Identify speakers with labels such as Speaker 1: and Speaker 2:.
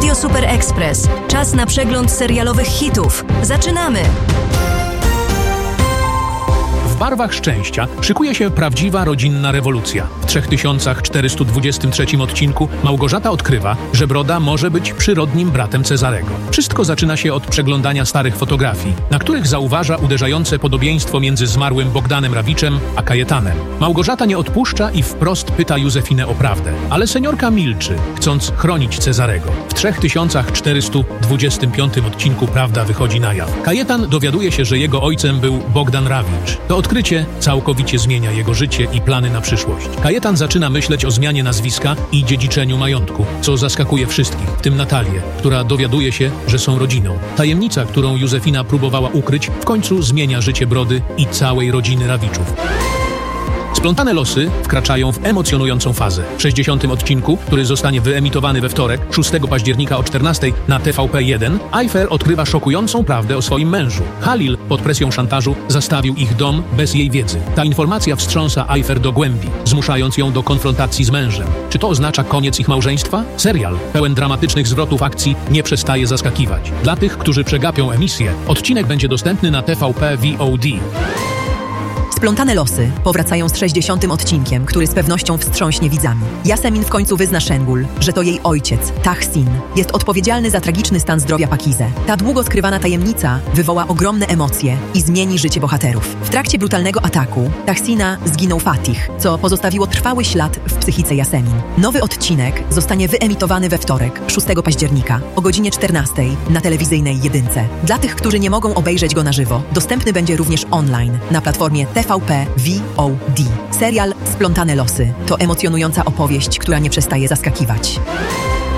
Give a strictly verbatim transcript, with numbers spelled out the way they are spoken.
Speaker 1: Radio Super Express. Czas na przegląd serialowych hitów. Zaczynamy!
Speaker 2: W barwach szczęścia szykuje się prawdziwa rodzinna rewolucja. W trzy tysiące czterysta dwudziestym trzecim odcinku Małgorzata odkrywa, że Broda może być przyrodnim bratem Cezarego. Wszystko zaczyna się od przeglądania starych fotografii, na których zauważa uderzające podobieństwo między zmarłym Bogdanem Rawiczem a Kajetanem. Małgorzata nie odpuszcza i wprost pyta Józefinę o prawdę, ale seniorka milczy, chcąc chronić Cezarego. W trzy tysiące czterysta dwudziestym piątym odcinku prawda wychodzi na jaw. Kajetan dowiaduje się, że jego ojcem był Bogdan Rawicz. To odkrycie całkowicie zmienia jego życie i plany na przyszłość. Kajetan zaczyna myśleć o zmianie nazwiska i dziedziczeniu majątku, co zaskakuje wszystkich, w tym Natalię, która dowiaduje się, że są rodziną. Tajemnica, którą Józefina próbowała ukryć, w końcu zmienia życie Brody i całej rodziny Rawiczów. Splątane losy wkraczają w emocjonującą fazę. W sześćdziesiątym odcinku, który zostanie wyemitowany we wtorek, szóstego października o czternastej na T V P jeden, Ayfer odkrywa szokującą prawdę o swoim mężu. Halil pod presją szantażu zastawił ich dom bez jej wiedzy. Ta informacja wstrząsa Ayfer do głębi, zmuszając ją do konfrontacji z mężem. Czy to oznacza koniec ich małżeństwa? Serial, pełen dramatycznych zwrotów akcji, nie przestaje zaskakiwać. Dla tych, którzy przegapią emisję, odcinek będzie dostępny na T V P V O D.
Speaker 3: Splątane losy powracają z sześćdziesiątym odcinkiem, który z pewnością wstrząśnie widzami. Yasemin w końcu wyzna Szengul, że to jej ojciec, Tahsin, jest odpowiedzialny za tragiczny stan zdrowia Pakizę. Ta długo skrywana tajemnica wywoła ogromne emocje i zmieni życie bohaterów. W trakcie brutalnego ataku Tahsina zginął Fatih, co pozostawiło trwały ślad w psychice Yasemin. Nowy odcinek zostanie wyemitowany we wtorek, szóstego października o godzinie czternastej na telewizyjnej jedynce. Dla tych, którzy nie mogą obejrzeć go na żywo, dostępny będzie również online na platformie T V P V O D. Serial Splątane losy to emocjonująca opowieść, która nie przestaje zaskakiwać.